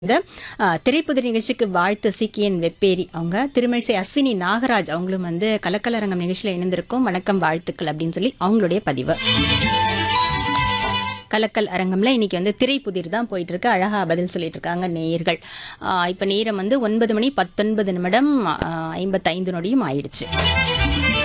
இந்த திரைப்புதிர் நிகழ்ச்சிக்கு வாழ்த்து சீக்கியன் வெப்பேரி அவங்க திருமிழிசை அஸ்வினி நாகராஜ் அவங்களும் வந்து கலக்கலரங்கம் நிகழ்ச்சியில் இணைந்திருக்கும் வணக்கம் வாழ்த்துக்கள் அப்படின்னு சொல்லி அவங்களுடைய பதிவு. கலக்கல் அரங்கம்ல இன்னைக்கு வந்து திரைப்புதிர் தான் போயிட்டு இருக்கு. அழகா பதில் சொல்லிட்டு இருக்காங்க நேயர்கள். இப்ப நேரம் வந்து 9:19 நிமிடம் 55 நொடியும் ஆயிடுச்சு.